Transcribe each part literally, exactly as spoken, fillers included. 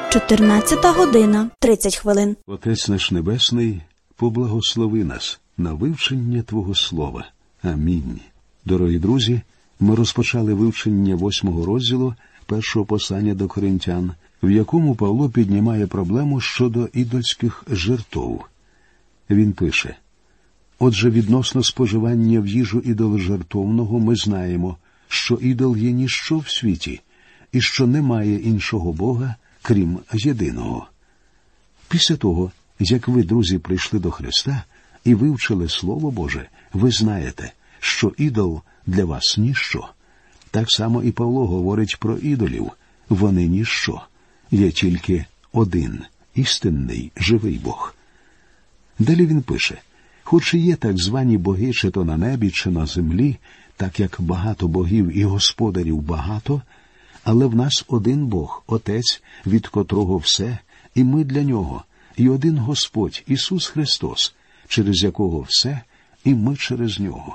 чотирнадцята година, тридцять хвилин. Отець наш Небесний, поблагослови нас на вивчення Твого Слова. Амінь. Дорогі друзі, ми розпочали вивчення восьмого розділу першого послання до Коринтян, в якому Павло піднімає проблему щодо ідольських жертв. Він пише: «Отже, відносно споживання в їжу ідоложертовного ми знаємо, що ідол є ніщо в світі, і що немає іншого Бога, крім єдиного». Після того, як ви, друзі, прийшли до Христа і вивчили Слово Боже, ви знаєте, що ідол для вас ніщо. Так само і Павло говорить про ідолів. Вони ніщо. Є тільки один, істинний, живий Бог. Далі він пише: «Хоч і є так звані боги, чи то на небі, чи на землі, так як багато богів і господарів багато, але в нас один Бог, Отець, від котрого все, і ми для Нього, і один Господь, Ісус Христос, через якого все, і ми через Нього».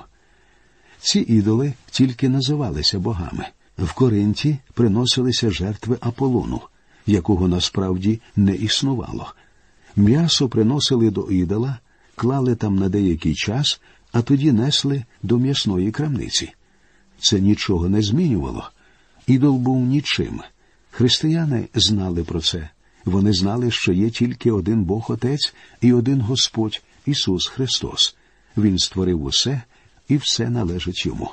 Ці ідоли тільки називалися богами. В Коринті приносилися жертви Аполлону, якого насправді не існувало. М'ясо приносили до ідола, клали там на деякий час, а тоді несли до м'ясної крамниці. Це нічого не змінювало. Ідол був нічим. Християни знали про це. Вони знали, що є тільки один Бог Отець і один Господь, Ісус Христос. Він створив усе, і все належить Йому.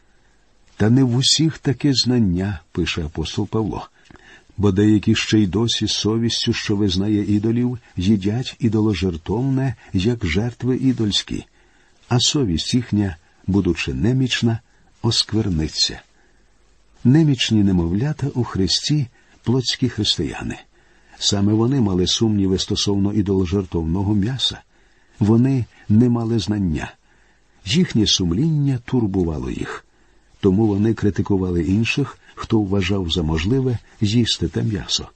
Та не в усіх таке знання, пише апостол Павло. Бо деякі ще й досі з совістю, що визнає ідолів, їдять ідоложертовне, як жертви ідольські, а совість їхня, будучи немічна, оскверниться. Немічні немовлята у Христі – плотські християни. Саме вони мали сумніви стосовно ідоложертовного м'яса. Вони не мали знання. Їхнє сумління турбувало їх. Тому вони критикували інших, хто вважав за можливе їсти те м'ясо.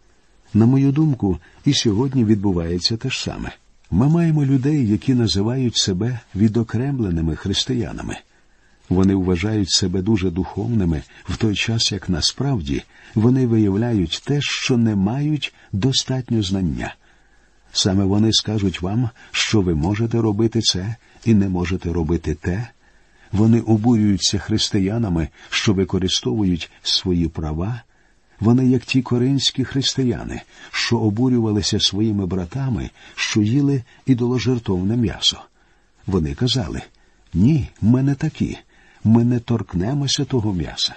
На мою думку, і сьогодні відбувається те ж саме. Ми маємо людей, які називають себе відокремленими християнами. Вони вважають себе дуже духовними, в той час, як насправді вони виявляють те, що не мають достатньо знання. Саме вони скажуть вам, що ви можете робити це і не можете робити те. Вони обурюються християнами, що використовують свої права. Вони, як ті коринські християни, що обурювалися своїми братами, що їли ідоложертовне м'ясо. Вони казали: «Ні, ми не такі, ми не торкнемося того м'яса».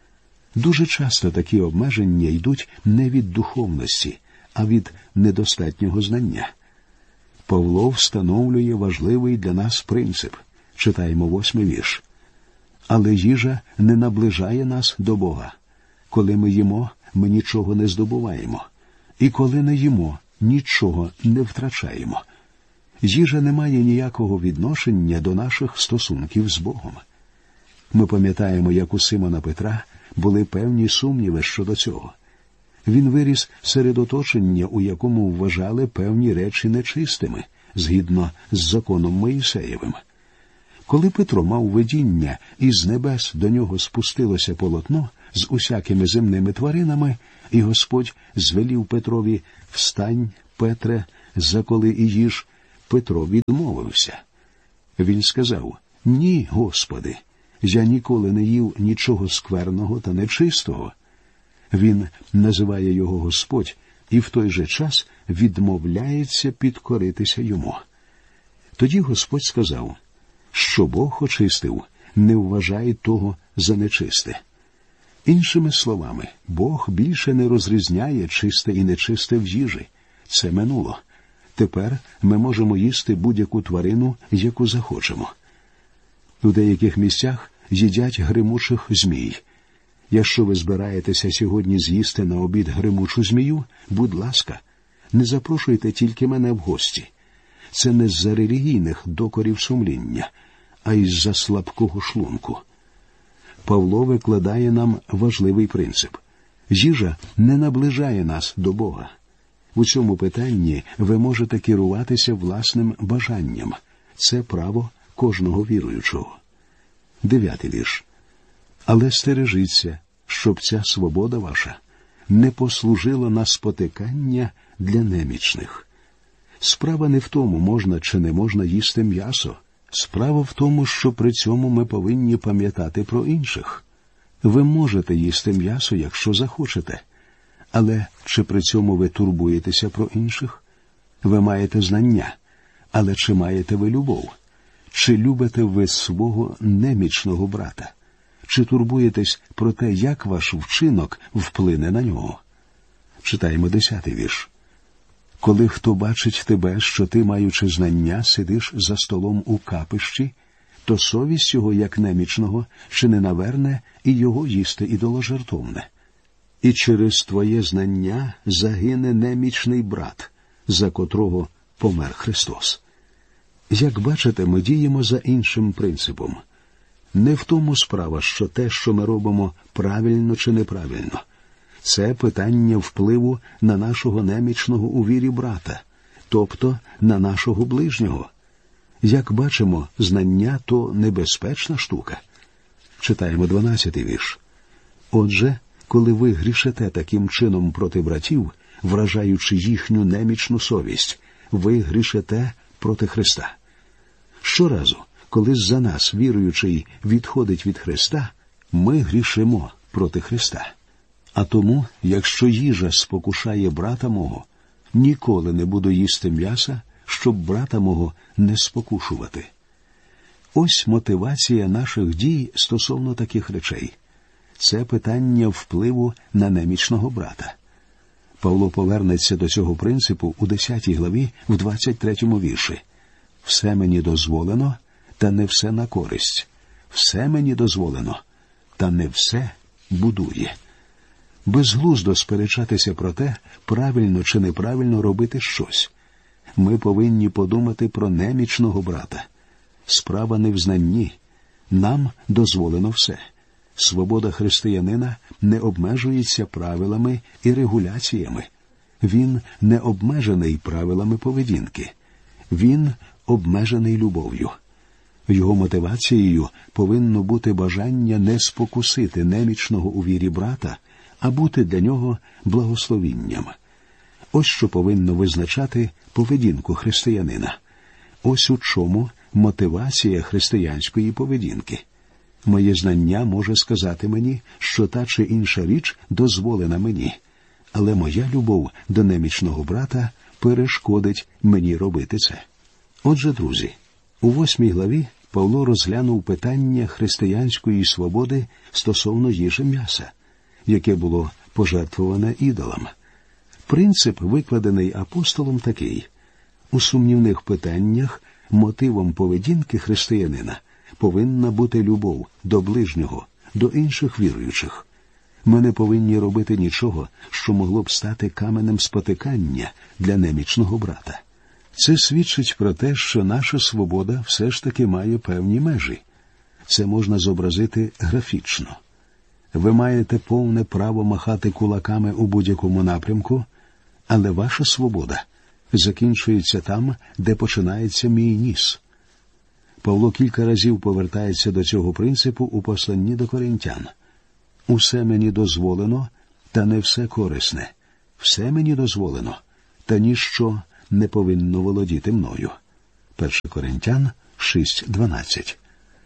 Дуже часто такі обмеження йдуть не від духовності, а від недостатнього знання. Павло встановлює важливий для нас принцип. Читаємо восьмий вірш. «Але їжа не наближає нас до Бога. Коли ми їмо, ми нічого не здобуваємо. І коли не їмо, нічого не втрачаємо». Їжа не має ніякого відношення до наших стосунків з Богом. Ми пам'ятаємо, як у Симона Петра були певні сумніви щодо цього. Він виріс серед оточення, у якому вважали певні речі нечистими, згідно з законом Моїсеєвим. Коли Петро мав видіння, і з небес до нього спустилося полотно з усякими земними тваринами, і Господь звелів Петрові: «Встань, Петре, заколи і їж», Петро відмовився. Він сказав: «Ні, Господи, я ніколи не їв нічого скверного та нечистого». Він називає його Господь і в той же час відмовляється підкоритися йому. Тоді Господь сказав: «Що Бог очистив, не вважай того за нечисте». Іншими словами, Бог більше не розрізняє чисте і нечисте в їжі. Це минуло. Тепер ми можемо їсти будь-яку тварину, яку захочемо. У деяких місцях їдять гримучих змій. Якщо ви збираєтеся сьогодні з'їсти на обід гримучу змію, будь ласка, не запрошуйте тільки мене в гості. Це не з-за релігійних докорів сумління, а із-за слабкого шлунку. Павло викладає нам важливий принцип. Їжа не наближає нас до Бога. У цьому питанні ви можете керуватися власним бажанням. Це право кожного віруючого. Дев'ятий вірш. «Але стережіться, щоб ця свобода ваша не послужило на спотикання для немічних. Справа не в тому, можна чи не можна їсти м'ясо. Справа в тому, що при цьому ми повинні пам'ятати про інших. Ви можете їсти м'ясо, якщо захочете. Але чи при цьому ви турбуєтеся про інших? Ви маєте знання. Але чи маєте ви любов? Чи любите ви свого немічного брата? Чи турбуєтесь про те, як ваш вчинок вплине на нього? Читаємо десятий вірш. Коли хто бачить тебе, що ти, маючи знання, сидиш за столом у капищі, то совість його, як немічного, чи не наверне і його їсти ідоложертовне. І через твоє знання загине немічний брат, за котрого помер Христос. Як бачите, ми діємо за іншим принципом. Не в тому справа, що те, що ми робимо, правильно чи неправильно. Це питання впливу на нашого немічного у вірі брата, тобто на нашого ближнього. Як бачимо, знання – то небезпечна штука. Читаємо дванадцятий вірш. Отже, коли ви грішите таким чином проти братів, вражаючи їхню немічну совість, ви грішите проти Христа. Щоразу, коли з-за нас віруючий відходить від Христа, ми грішимо проти Христа. А тому, якщо їжа спокушає брата мого, ніколи не буду їсти м'яса, щоб брата мого не спокушувати. Ось мотивація наших дій стосовно таких речей. Це питання впливу на немічного брата. Павло повернеться до цього принципу у десятій главі в двадцять третьому вірші. «Все мені дозволено, та не все на користь. Все мені дозволено, та не все будує». Безглуздо сперечатися про те, правильно чи неправильно робити щось. Ми повинні подумати про немічного брата. Справа не в знанні. Нам дозволено все. Свобода християнина не обмежується правилами і регуляціями. Він не обмежений правилами поведінки. Він обмежений любов'ю. Його мотивацією повинно бути бажання не спокусити немічного у вірі брата, а бути для нього благословінням. Ось що повинно визначати поведінку християнина. Ось у чому мотивація християнської поведінки. Моє знання може сказати мені, що та чи інша річ дозволена мені, але моя любов до немічного брата перешкодить мені робити це. Отже, друзі, у восьмій главі Павло розглянув питання християнської свободи стосовно їжі м'яса, яке було пожертвоване ідолам. Принцип, викладений апостолом, такий. У сумнівних питаннях мотивом поведінки християнина повинна бути любов до ближнього, до інших віруючих. Ми не повинні робити нічого, що могло б стати каменем спотикання для немічного брата. Це свідчить про те, що наша свобода все ж таки має певні межі. Це можна зобразити графічно. Ви маєте повне право махати кулаками у будь-якому напрямку, але ваша свобода закінчується там, де починається мій ніс. Павло кілька разів повертається до цього принципу у посланні до Коринтян. «Усе мені дозволено, та не все корисне. Все мені дозволено, та ніщо не повинно володіти мною». перше Коринтян шість дванадцять.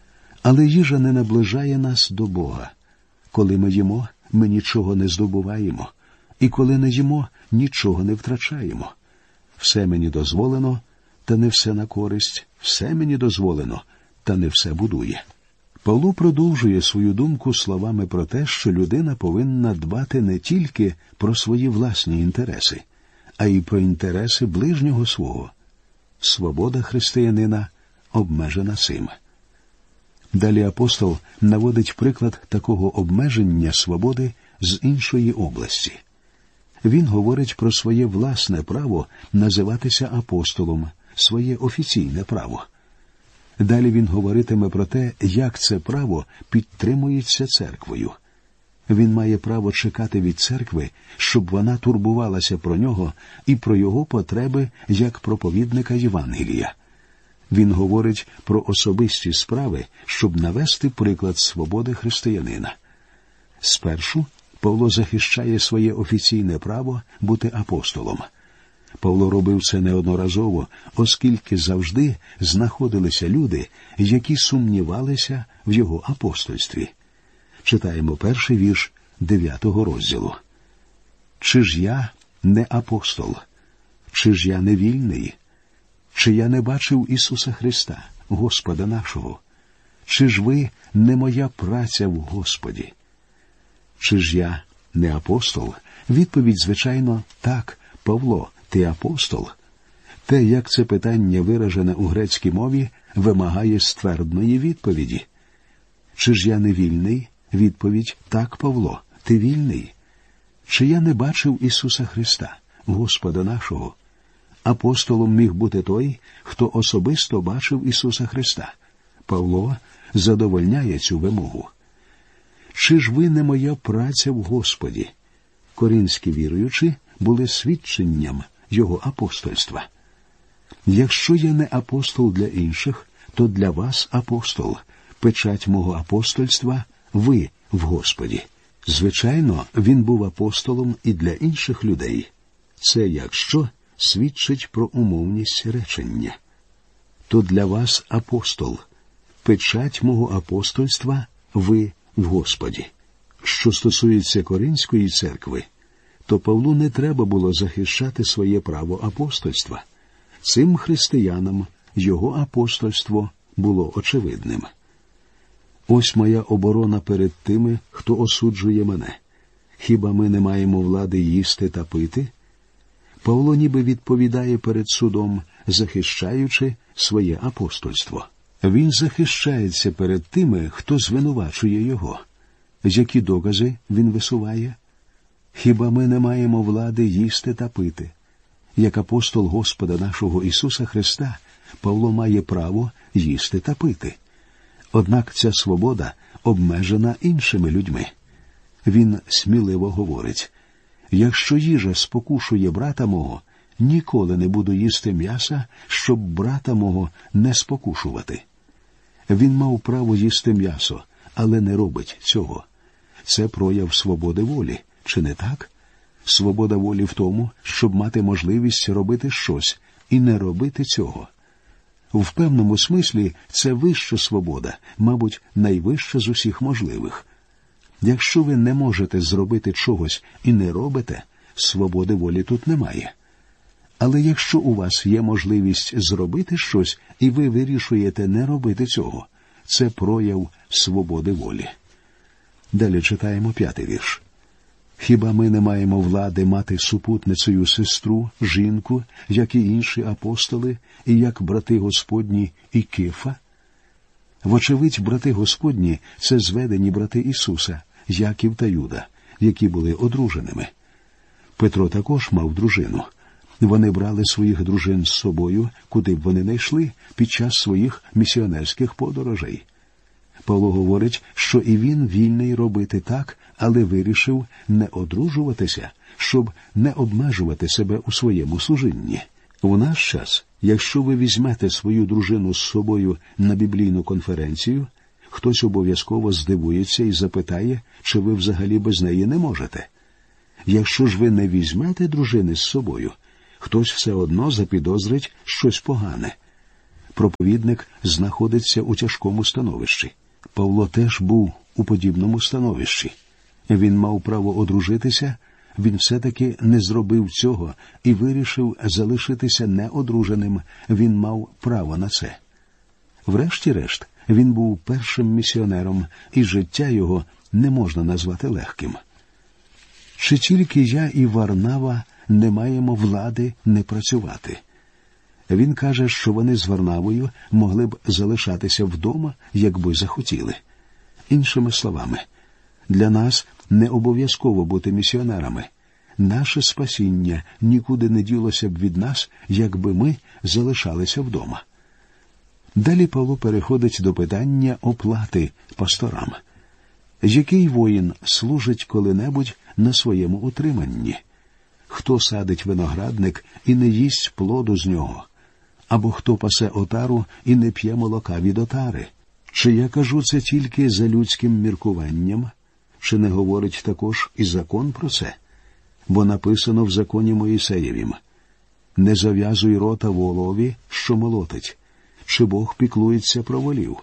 Але їжа не наближає нас до Бога. Коли ми їмо, ми нічого не здобуваємо, і коли не їмо, нічого не втрачаємо. Все мені дозволено, та не все на користь, все мені дозволено, та не все будує. Павло продовжує свою думку словами про те, що людина повинна дбати не тільки про свої власні інтереси, а й про інтереси ближнього свого. Свобода християнина обмежена цим. Далі апостол наводить приклад такого обмеження свободи з іншої області. Він говорить про своє власне право називатися апостолом, своє офіційне право. Далі він говоритиме про те, як це право підтримується церквою. Він має право чекати від церкви, щоб вона турбувалася про нього і про його потреби як проповідника Євангелія. Він говорить про особисті справи, щоб навести приклад свободи християнина. Спершу Павло захищає своє офіційне право бути апостолом. Павло робив це неодноразово, оскільки завжди знаходилися люди, які сумнівалися в його апостольстві. Читаємо перший вірш дев'ятого розділу. «Чи ж я не апостол? Чи ж я не вільний? Чи я не бачив Ісуса Христа, Господа нашого? Чи ж ви не моя праця в Господі? Чи ж я не апостол?» Відповідь, звичайно, так. Павло, ти апостол? Те, як це питання виражене у грецькій мові, вимагає ствердної відповіді. Чи ж я не вільний? Відповідь, так, Павло, ти вільний. Чи я не бачив Ісуса Христа, Господа нашого? Апостолом міг бути той, хто особисто бачив Ісуса Христа. Павло задовольняє цю вимогу. Чи ж ви не моя праця в Господі? Коринські віруючі були свідченням його апостольства. Якщо я не апостол для інших, то для вас апостол. Печать мого апостольства – ви в Господі. Звичайно, він був апостолом і для інших людей. Це, якщо, свідчить про умовність речення. То для вас апостол. Печать мого апостольства – ви в Господі. Що стосується Коринської церкви, то Павлу не треба було захищати своє право апостольства. Цим християнам його апостольство було очевидним. Ось моя оборона перед тими, хто осуджує мене. Хіба ми не маємо влади їсти та пити? Павло ніби відповідає перед судом, захищаючи своє апостольство. Він захищається перед тими, хто звинувачує його. Які докази він висуває? Хіба ми не маємо влади їсти та пити? Як апостол Господа нашого Ісуса Христа, Павло має право їсти та пити. Однак ця свобода обмежена іншими людьми. Він сміливо говорить: «Якщо їжа спокушує брата мого, ніколи не буду їсти м'яса, щоб брата мого не спокушувати». Він мав право їсти м'ясо, але не робить цього. Це прояв свободи волі, чи не так? Свобода волі в тому, щоб мати можливість робити щось і не робити цього. В певному смислі це вища свобода, мабуть, найвища з усіх можливих. Якщо ви не можете зробити чогось і не робите, свободи волі тут немає. Але якщо у вас є можливість зробити щось, і ви вирішуєте не робити цього, це прояв свободи волі. Далі читаємо п'ятий вірш. «Хіба ми не маємо влади мати супутницею сестру, жінку, як і інші апостоли, і як брати Господні і Кифа?» Вочевидь, брати Господні – це зведені брати Ісуса, Яків та Юда, які були одруженими. Петро також мав дружину. Вони брали своїх дружин з собою, куди б вони не йшли, під час своїх місіонерських подорожей. Павло говорить, що і він вільний робити так, але вирішив не одружуватися, щоб не обмежувати себе у своєму служінні. У наш час, якщо ви візьмете свою дружину з собою на біблійну конференцію, хтось обов'язково здивується і запитає, чи ви взагалі без неї не можете. Якщо ж ви не візьмете дружини з собою, хтось все одно запідозрить щось погане. Проповідник знаходиться у тяжкому становищі. Павло теж був у подібному становищі. Він мав право одружитися, він все-таки не зробив цього і вирішив залишитися неодруженим, він мав право на це. Врешті-решт, він був першим місіонером, і життя його не можна назвати легким. Чи тільки я і Варнава не маємо влади не працювати? Він каже, що вони з Варнавою могли б залишатися вдома, якби захотіли. Іншими словами, для нас не обов'язково бути місіонерами. Наше спасіння нікуди не ділося б від нас, якби ми залишалися вдома. Далі Павло переходить до питання оплати пасторам. Який воїн служить коли-небудь на своєму утриманні? Хто садить виноградник і не їсть плоду з нього? Або хто пасе отару і не п'є молока від отари? Чи я кажу це тільки за людським міркуванням? Чи не говорить також і закон про це? Бо написано в законі Моїсеєвім: «Не зав'язуй рота волові, що молотить». Чи Бог піклується про волів?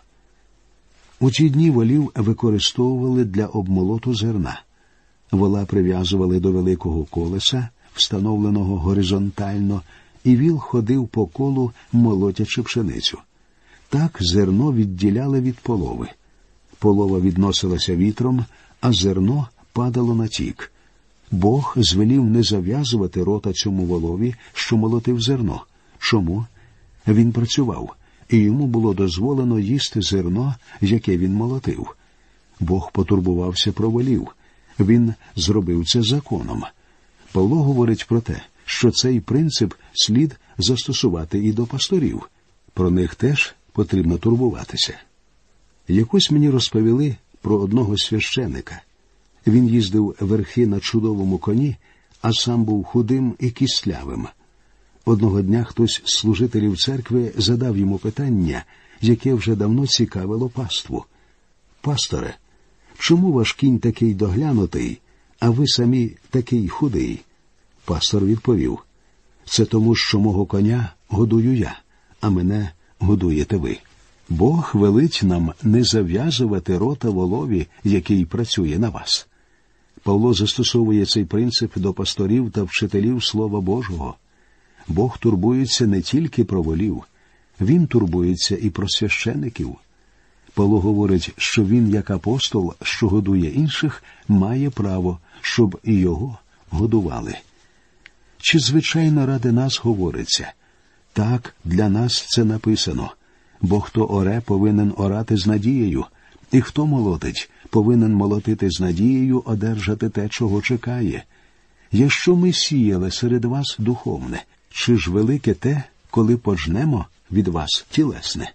У ті дні волів використовували для обмолоту зерна. Вола прив'язували до великого колеса, встановленого горизонтально, і віл ходив по колу, молотячи пшеницю. Так зерно відділяли від полови. Полова відносилася вітром, а зерно падало на тік. Бог звелів не зав'язувати рота цьому волові, що молотив зерно. Чому? Він працював, і йому було дозволено їсти зерно, яке він молотив. Бог потурбувався про волів. Він зробив це законом. Павло говорить про те, що цей принцип слід застосувати і до пасторів. Про них теж потрібно турбуватися. Якось мені розповіли про одного священика. Він їздив верхи на чудовому коні, а сам був худим і кістлявим. Одного дня хтось з служителів церкви задав йому питання, яке вже давно цікавило паству. «Пасторе, чому ваш кінь такий доглянутий, а ви самі такий худий?» Пастор відповів: «Це тому, що мого коня годую я, а мене годуєте ви». Бог велить нам не зав'язувати рота волові, який працює на вас. Павло застосовує цей принцип до пасторів та вчителів Слова Божого. Бог турбується не тільки про волів, Він турбується і про священиків. Павло говорить, що він, як апостол, що годує інших, має право, щоб і його годували. Чи, звичайно, ради нас говориться? Так, для нас це написано. Бо хто оре, повинен орати з надією, і хто молотить, повинен молотити з надією одержати те, чого чекає. Якщо ми сіяли серед вас духовне, чи ж велике те, коли пожнемо від вас тілесне?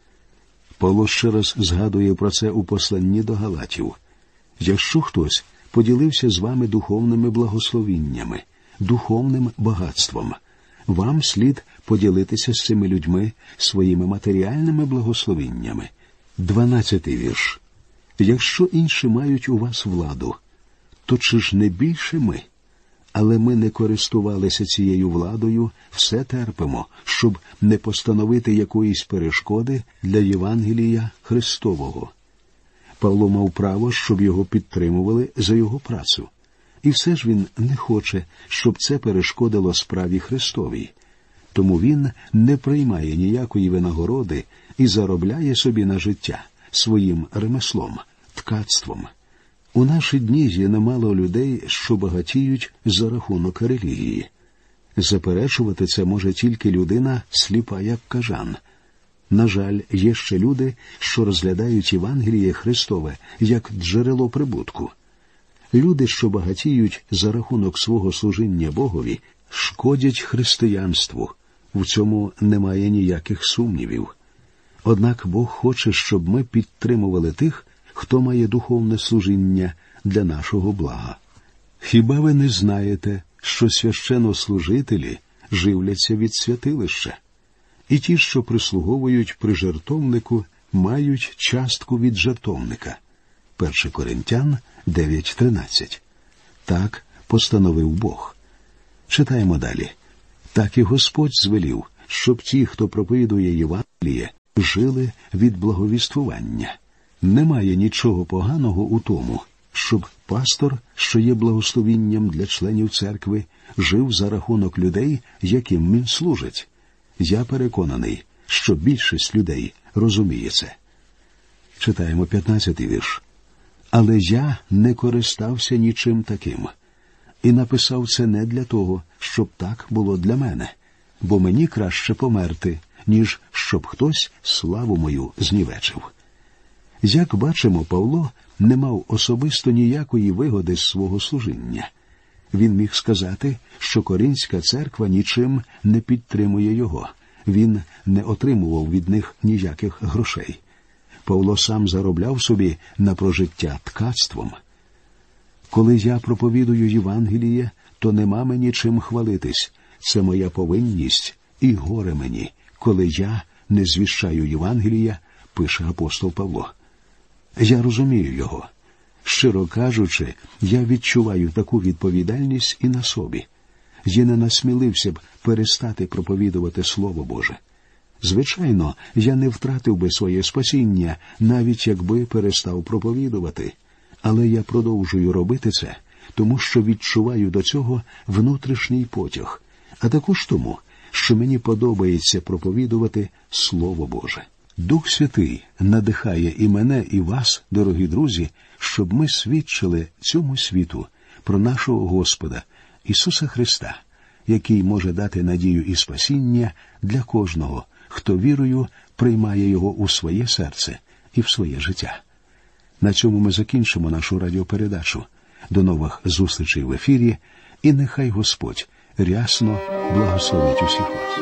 Павло ще раз згадує про це у посланні до Галатів. Якщо хтось поділився з вами духовними благословіннями, духовним багатством, вам слід поділитися з цими людьми своїми матеріальними благословіннями. Дванадцятий вірш. Якщо інші мають у вас владу, то чи ж не більше ми? Але ми не користувалися цією владою, все терпимо, щоб не постановити якоїсь перешкоди для Євангелія Христового. Павло мав право, щоб його підтримували за його працю. І все ж він не хоче, щоб це перешкодило справі Христовій. Тому він не приймає ніякої винагороди і заробляє собі на життя своїм ремеслом, ткацтвом. У наші дні є немало людей, що багатіють за рахунок релігії. Заперечувати це може тільки людина сліпа, як кажан. На жаль, є ще люди, що розглядають Євангеліє Христове як джерело прибутку. Люди, що багатіють за рахунок свого служіння Богові, шкодять християнству. В цьому немає ніяких сумнівів. Однак Бог хоче, щоб ми підтримували тих, хто має духовне служіння для нашого блага. Хіба ви не знаєте, що священнослужителі живляться від святилища? І ті, що прислуговують при жертовнику, мають частку від жертовника. Перше Коринтян дев'ять тринадцять. Так постановив Бог. Читаємо далі. Так і Господь звелів, щоб ті, хто проповідує Євангеліє, жили від благовіствування. Немає нічого поганого у тому, щоб пастор, що є благословінням для членів церкви, жив за рахунок людей, яким він служить. Я переконаний, що більшість людей розуміє це. Читаємо п'ятнадцятий вірш. Але я не користався нічим таким. І написав це не для того, щоб так було для мене, бо мені краще померти, ніж щоб хтось славу мою знівечив. Як бачимо, Павло не мав особисто ніякої вигоди з свого служіння. Він міг сказати, що Коринська церква нічим не підтримує його. Він не отримував від них ніяких грошей. Павло сам заробляв собі на прожиття ткацтвом. Коли я проповідую Євангеліє, то нема мені чим хвалитись. Це моя повинність і горе мені, коли я не звіщаю Євангелія, пише апостол Павло. Я розумію його. Щиро кажучи, я відчуваю таку відповідальність і на собі. Я не насмілився б перестати проповідувати Слово Боже. Звичайно, я не втратив би своє спасіння, навіть якби перестав проповідувати. Але я продовжую робити це, тому що відчуваю до цього внутрішній потяг, а також тому, що мені подобається проповідувати Слово Боже. Дух Святий надихає і мене, і вас, дорогі друзі, щоб ми свідчили цьому світу про нашого Господа Ісуса Христа, який може дати надію і спасіння для кожного, хто вірою приймає Його у своє серце і в своє життя. На цьому ми закінчимо нашу радіопередачу. До нових зустрічей в ефірі, і нехай Господь рясно благословить усіх вас.